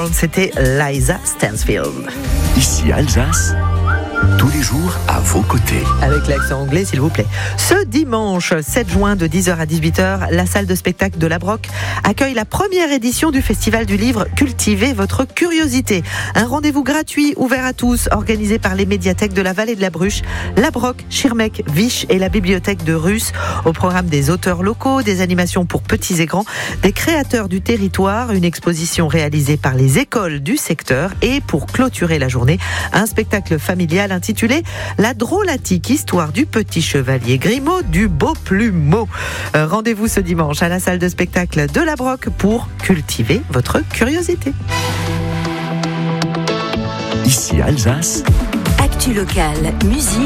C'était Liza Stansfield. Ici Alsace, tous les jours à vos côtés. Avec l'accent anglais, s'il vous plaît. Ce dimanche 7 juin de 10h à 18h, la salle de spectacle de La Broc accueille la première édition du Festival du livre Cultivez votre curiosité. Un rendez-vous gratuit, ouvert à tous, organisé par les médiathèques de la Vallée de la Bruche, La Broc, Schirmeck, Vich et la bibliothèque de Russe. Au programme des auteurs locaux, des animations pour petits et grands, des créateurs du territoire, une exposition réalisée par les écoles du secteur et pour clôturer la journée, un spectacle familial intitulé La drôlatique histoire du petit chevalier Grimaud du beau plumeau. Rendez-vous ce dimanche à la salle de spectacle de La Broc pour cultiver votre curiosité. Ici Alsace. Actu locale, musique.